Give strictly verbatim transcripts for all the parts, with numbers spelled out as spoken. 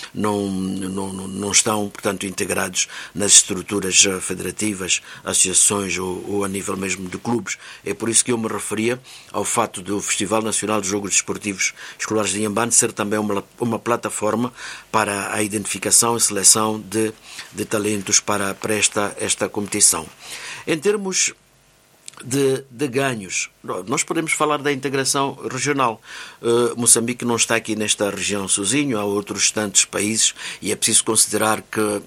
não, não, não estão, portanto, integrados nas estruturas federativas, associações ou, ou a nível mesmo de clubes. É por isso que eu me referia ao fato do Festival Nacional de Jogos Desportivos Escolares de Inhambane ser também uma, uma plataforma para a identificação e seleção de, de talentos para, para esta, esta competição. Em termos De, de ganhos, nós podemos falar da integração regional. Uh, Moçambique não está aqui nesta região sozinho, há outros tantos países e é preciso considerar que uh,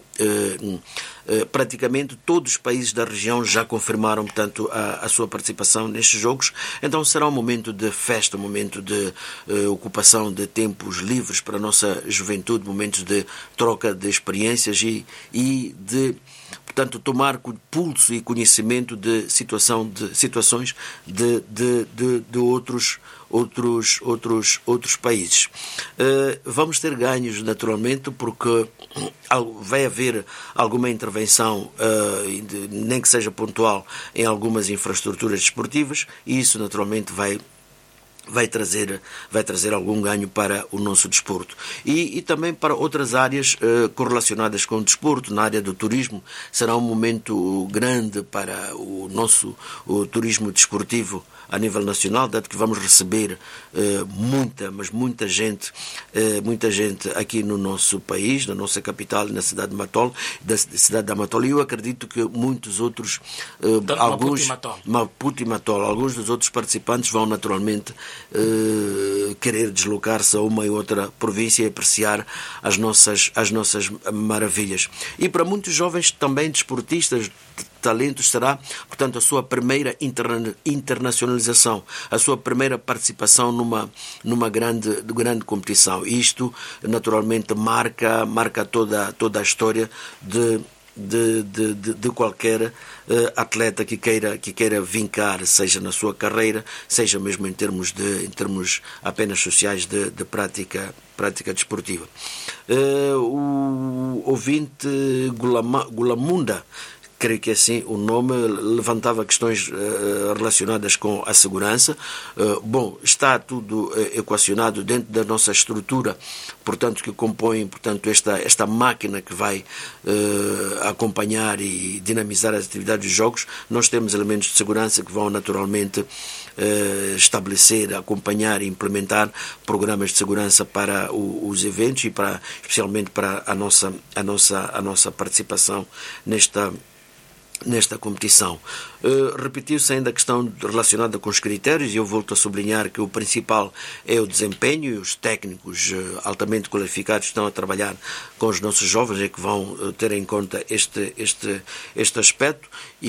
uh, praticamente todos os países da região já confirmaram, portanto, a, a sua participação nestes jogos. Então será um momento de festa, um momento de uh, ocupação de tempos livres para a nossa juventude, momentos de troca de experiências e, e de, portanto, tomar pulso e conhecimento de, situação, de situações de, de, de, de outros, outros, outros, outros países. Uh, vamos ter ganhos, naturalmente, porque vai haver alguma intervenção, uh, de, nem que seja pontual, em algumas infraestruturas desportivas, e isso, naturalmente, vai vai trazer, vai trazer algum ganho para o nosso desporto. E, e também para outras áreas eh, correlacionadas com o desporto. Na área do turismo será um momento grande para o nosso o turismo desportivo a nível nacional, dado que vamos receber eh, muita, mas muita gente, eh, muita gente aqui no nosso país, na nossa capital, na cidade de Matol, da cidade de Matol. E eu acredito que muitos outros, eh, alguns, Maputo e Matol, alguns dos outros participantes vão naturalmente eh, querer deslocar-se a uma e outra província e apreciar as nossas, as nossas maravilhas. E para muitos jovens também desportistas, talentos, será, portanto, a sua primeira interna- internacionalização, a sua primeira participação numa, numa grande, grande competição. E isto, naturalmente, marca, marca toda, toda a história de, de, de, de, de qualquer uh, atleta que queira, que queira vincar, seja na sua carreira, seja mesmo em termos, de, em termos apenas sociais de, de prática, prática desportiva. Uh, o ouvinte Gulama, Gulamunda, creio que assim o nome, levantava questões uh, relacionadas com a segurança. Uh, bom, está tudo uh, equacionado dentro da nossa estrutura, portanto, que compõe, portanto, esta, esta máquina que vai uh, acompanhar e dinamizar as atividades dos jogos. Nós temos elementos de segurança que vão naturalmente uh, estabelecer, acompanhar e implementar programas de segurança para o, os eventos e para, especialmente para a nossa, a nossa, a nossa participação nesta nesta competição. Uh, repetiu-se ainda a questão relacionada com os critérios, e eu volto a sublinhar que o principal é o desempenho, e os técnicos uh, altamente qualificados estão a trabalhar com os nossos jovens e que vão uh, ter em conta este, este, este aspecto,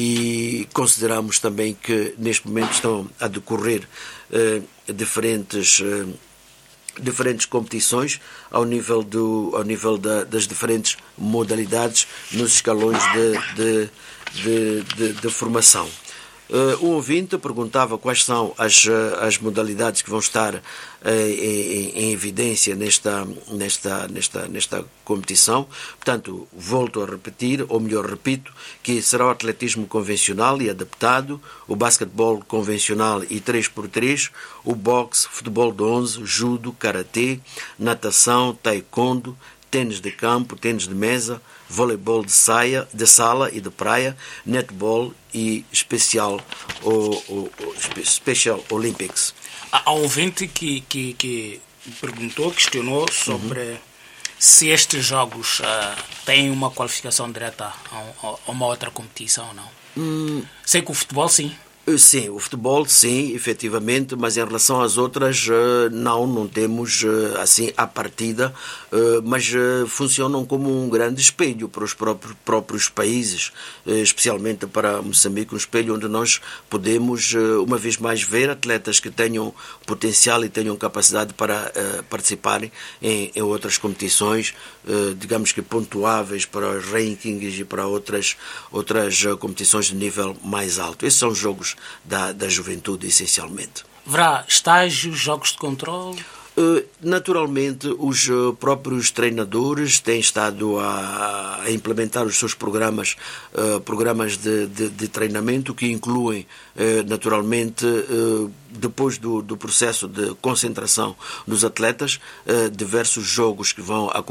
e consideramos também que neste momento estão a decorrer uh, diferentes uh, diferentes competições ao nível, do, ao nível da, das diferentes modalidades nos escalões de, de, de, de, de formação. Uh, o ouvinte perguntava quais são as, as modalidades que vão estar uh, em, em evidência nesta, nesta, nesta, nesta competição. Portanto, volto a repetir, ou melhor, repito, que será o atletismo convencional e adaptado, o basquetebol convencional e três por três, o boxe, futebol de onze, judo, karatê, natação, taekwondo, tênis de campo, tênis de mesa, voleibol de, saia, de sala e de praia, netball e especial, ou, ou, Special Olympics. Há um ouvinte que, que, que perguntou, questionou sobre uhum. se estes jogos uh, têm uma qualificação direta a, a uma outra competição ou não. Hum. Sei que o futebol, sim. Sim, o futebol, sim, efetivamente, mas em relação às outras, não, não temos, assim, à partida, mas funcionam como um grande espelho para os próprios, próprios países, especialmente para Moçambique, um espelho onde nós podemos, uma vez mais, ver atletas que tenham potencial e tenham capacidade para participarem em, em outras competições, digamos que pontuáveis para os rankings e para outras, outras competições de nível mais alto. Esses são os jogos Da, da juventude, essencialmente. Haverá estágios, jogos de controle? Uh, naturalmente, os uh, próprios treinadores têm estado a, a implementar os seus programas, uh, programas de, de, de treinamento que incluem, uh, naturalmente, uh, depois do, do processo de concentração dos atletas, uh, diversos jogos que vão acontecer